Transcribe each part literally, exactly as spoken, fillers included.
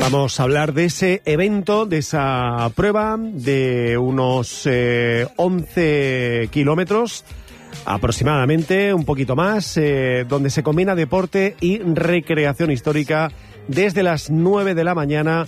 Vamos a hablar de ese evento, de esa prueba de unos eh, once kilómetros aproximadamente, un poquito más, eh, donde se combina deporte y recreación histórica desde las nueve de la mañana.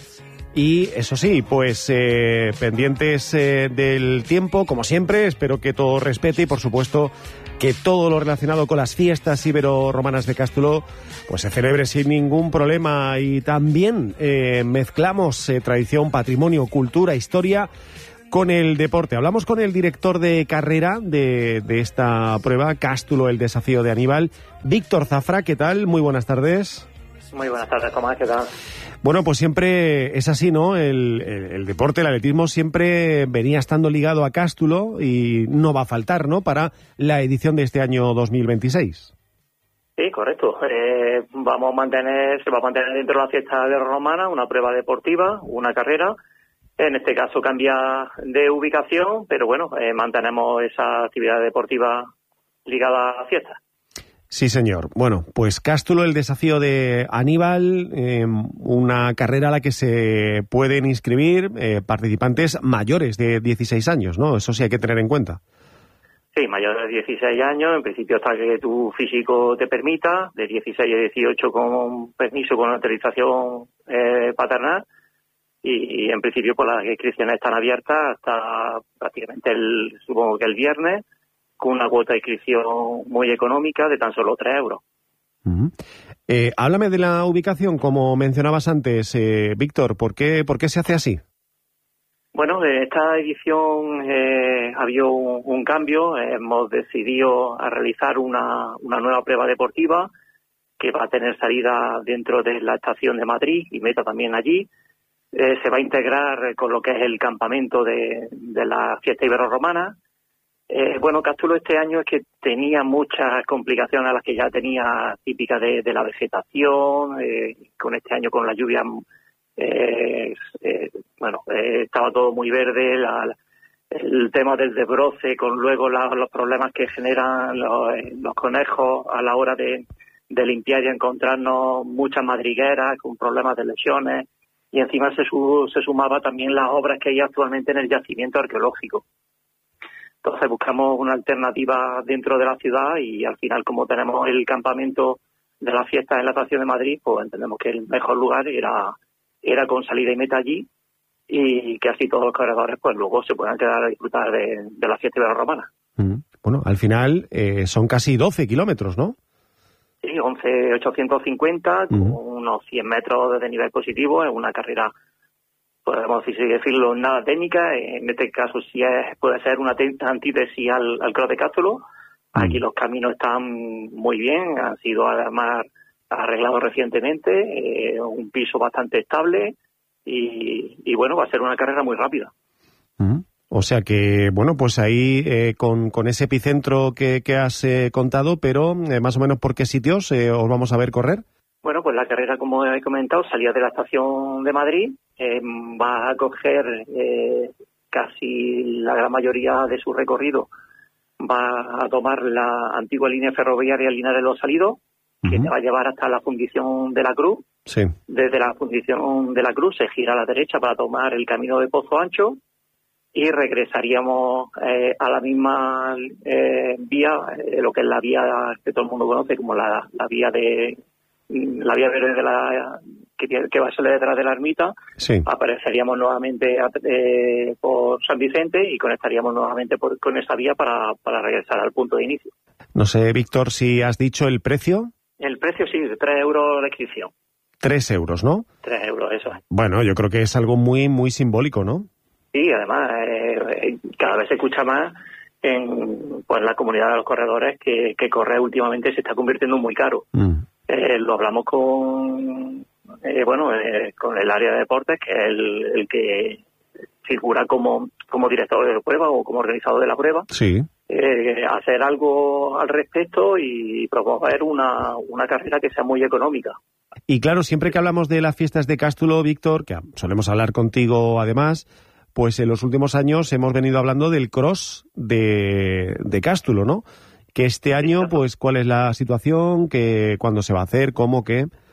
Y eso sí, pues eh, pendientes eh, del tiempo, como siempre, espero que todo respete y por supuesto que todo lo relacionado con las fiestas ibero-romanas de Cástulo pues se celebre sin ningún problema. Y también eh, mezclamos eh, tradición, patrimonio, cultura, historia con el deporte. Hablamos con el director de carrera de, de esta prueba, Cástulo, el desafío de Aníbal, Víctor Zafra. ¿Qué tal? Muy buenas tardes. Muy buenas tardes, ¿cómo es? ¿Qué tal? Bueno, pues siempre es así, ¿no? El, el, el deporte, el atletismo siempre venía estando ligado a Cástulo y no va a faltar, ¿no?, para la edición de este año dos mil veintiséis. Sí, correcto. Eh, vamos a mantener, se va a mantener dentro de la fiesta de romana una prueba deportiva, una carrera. En este caso cambia de ubicación, pero bueno, eh, mantenemos esa actividad deportiva ligada a la fiesta. Sí, señor. Bueno, pues Cástulo, el desafío de Aníbal, eh, una carrera a la que se pueden inscribir eh, participantes mayores de dieciséis años, ¿no? Eso sí hay que tener en cuenta. Sí, mayores de dieciséis años, en principio hasta que tu físico te permita, de dieciséis a dieciocho con permiso, con autorización eh, paternal, y, y en principio pues las inscripciones están abiertas hasta prácticamente el, supongo que el viernes, con una cuota de inscripción muy económica de tan solo tres euros. Uh-huh. Eh, háblame de la ubicación, como mencionabas antes, eh, Víctor, ¿por qué, ¿por qué se hace así? Bueno, en esta edición eh, había un, un cambio. Hemos decidido a realizar una, una nueva prueba deportiva que va a tener salida dentro de la estación de Madrid y meta también allí. Eh, se va a integrar con lo que es el campamento de, de la fiesta ibero-romana. Eh, bueno, Cástulo este año es que tenía muchas complicaciones a las que ya tenía típicas de, de la vegetación, eh, con este año con la lluvia, eh, eh, bueno, eh, estaba todo muy verde, la, la, el tema del desbroce, con luego la, los problemas que generan los, los conejos a la hora de, de limpiar y encontrarnos muchas madrigueras con problemas de lesiones, y encima se, su, se sumaba también las obras que hay actualmente en el yacimiento arqueológico. Entonces buscamos una alternativa dentro de la ciudad y al final, como tenemos el campamento de la fiesta en la estación de Madrid, pues entendemos que el mejor lugar era, era con salida y meta allí y que así todos los corredores pues luego se puedan quedar a disfrutar de, de la fiesta ibero-romana. Mm. Bueno, al final eh, son casi doce kilómetros, ¿no? Sí, once mil ochocientos cincuenta, con uh-huh. unos cien metros de nivel positivo. Es una carrera, podemos decirlo, nada técnica. En este caso sí es, puede ser una antítesis al, al Cross de Cástulo. Aquí los caminos están muy bien, han sido además arreglados recientemente, eh, un piso bastante estable y, y bueno, va a ser una carrera muy rápida. Uh-huh. O sea que, bueno, pues ahí eh, con, con ese epicentro que, que has eh, contado, pero eh, más o menos ¿por qué sitios eh, os vamos a ver correr? Bueno, pues la carrera, como he comentado, salía de la estación de Madrid, eh, va a coger eh, casi la gran mayoría de su recorrido, va a tomar la antigua línea ferroviaria Linares de los Salidos, uh-huh. que te va a llevar hasta la fundición de la Cruz. Sí. Desde la fundición de la Cruz se gira a la derecha para tomar el camino de Pozo Ancho y regresaríamos eh, a la misma eh, vía, eh, lo que es la vía que todo el mundo conoce como la, la vía de la vía verde de la que, que va a ser detrás de la ermita. Sí. Apareceríamos nuevamente eh, por San Vicente y conectaríamos nuevamente por, con esa vía para, para regresar al punto de inicio. No sé, Víctor, si has dicho el precio. El precio sí, de tres euros la inscripción. Tres euros, ¿no? Tres euros, eso es. Bueno, yo creo que es algo muy, muy simbólico, ¿no? Sí, además, eh, cada vez se escucha más en pues, la comunidad de los corredores que, que correr últimamente se está convirtiendo muy caro. Mm. Eh, lo hablamos con eh, bueno eh, con el área de deportes, que es el, el que figura como, como director de la prueba o como organizador de la prueba. Sí. Eh, hacer algo al respecto y promover una, una carrera que sea muy económica. Y claro, siempre que hablamos de las fiestas de Cástulo, Víctor, que solemos hablar contigo además, pues en los últimos años hemos venido hablando del cross de, de Cástulo, ¿no? Que este año, pues, ¿cuál es la situación? Que, ¿cuándo se va a hacer? ¿Cómo? ¿Qué?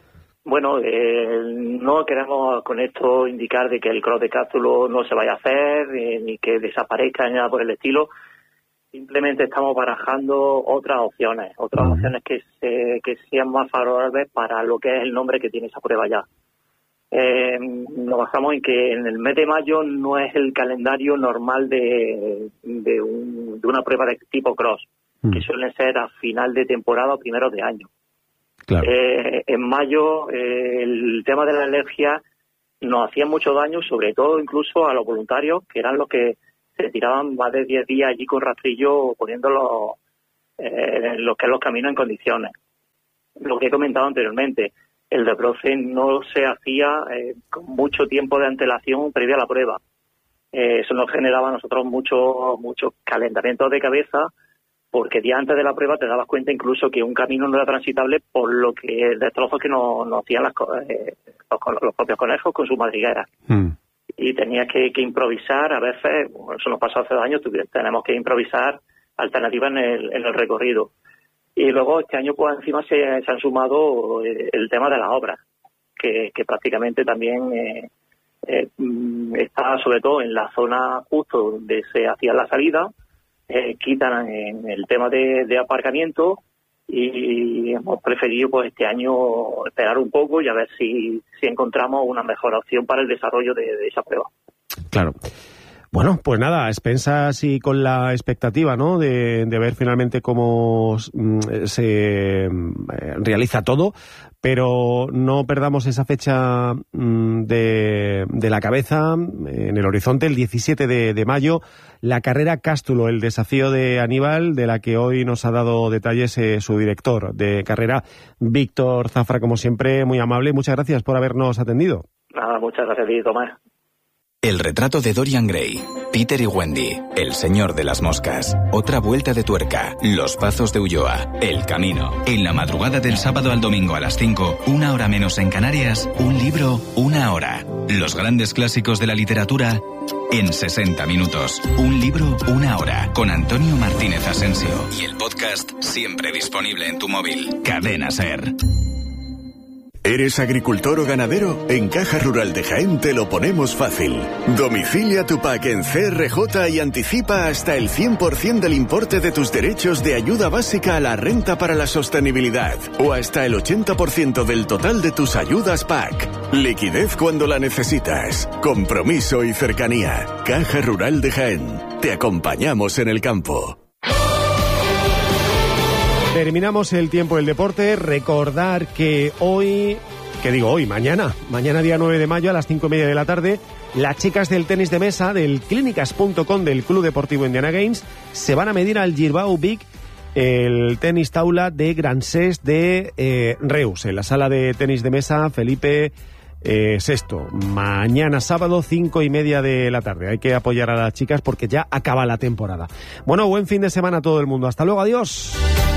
Bueno, eh, no queremos con esto indicar de que el cross de Cástulo no se vaya a hacer, eh, ni que desaparezca, ni nada por el estilo. Simplemente estamos barajando otras opciones, otras uh-huh. opciones que, se, que sean más favorables para lo que es el nombre que tiene esa prueba ya. Eh, nos basamos en que en el mes de mayo no es el calendario normal de, de, un, de una prueba de tipo cross, uh-huh. que suelen ser a final de temporada o primeros de año. Claro. Eh, en mayo eh, el tema de la alergia nos hacía mucho daño, sobre todo incluso a los voluntarios, que eran los que se tiraban más de diez días allí con rastrillo poniendo eh, lo que es los caminos en condiciones. Lo que he comentado anteriormente, el rebroce no se hacía eh, con mucho tiempo de antelación previa a la prueba. Eh, eso nos generaba a nosotros muchos mucho calentamientos de cabeza, porque días antes de la prueba te dabas cuenta incluso que un camino no era transitable por lo que destrozos que nos, nos hacían las, eh, los, los propios conejos con sus madrigueras. Mm. Y tenías que, que improvisar, a veces, eso nos pasó hace dos años, tenemos que improvisar alternativas en el, en el recorrido. Y luego este año pues encima se, se han sumado eh, el tema de las obras, que, que prácticamente también eh, eh, está sobre todo en la zona justo donde se hacía la salida. Eh, quitan en el tema de, de aparcamiento y hemos preferido pues este año esperar un poco y a ver si, si encontramos una mejor opción para el desarrollo de, de esa prueba. Claro. Bueno, pues nada, a expensas y con la expectativa, ¿no?, de, de ver finalmente cómo se eh, realiza todo, pero no perdamos esa fecha mm, de, de la cabeza en el horizonte, el diecisiete de mayo, la carrera Cástulo, el desafío de Aníbal, de la que hoy nos ha dado detalles eh, su director de carrera, Víctor Zafra, como siempre, muy amable. Muchas gracias por habernos atendido. Nada, muchas gracias a ti, Tomás. El retrato de Dorian Gray, Peter y Wendy, El señor de las moscas, Otra vuelta de tuerca, Los Pazos de Ulloa, El camino. En la madrugada del sábado al domingo a las cinco, una hora menos en Canarias, un libro, una hora. Los grandes clásicos de la literatura en sesenta minutos. Un libro, una hora. Con Antonio Martínez Asensio. Y el podcast siempre disponible en tu móvil. Cadena SER. ¿Eres agricultor o ganadero? En Caja Rural de Jaén te lo ponemos fácil. Domicilia tu P A C en C R J y anticipa hasta el cien por ciento del importe de tus derechos de ayuda básica a la renta para la sostenibilidad o hasta el ochenta por ciento del total de tus ayudas P A C. Liquidez cuando la necesitas. Compromiso y cercanía. Caja Rural de Jaén. Te acompañamos en el campo. Terminamos el tiempo del deporte. Recordar que hoy, que digo hoy, mañana, mañana día nueve de mayo a las cinco y media de la tarde, las chicas del tenis de mesa del clínicas punto com del Club Deportivo Indiana Games se van a medir al Girbau Vic, el tenis taula de Gransés de eh, Reus, en la sala de tenis de mesa Felipe eh, sexto. Mañana sábado, cinco y media de la tarde. Hay que apoyar a las chicas porque ya acaba la temporada. Bueno, buen fin de semana a todo el mundo. Hasta luego, adiós.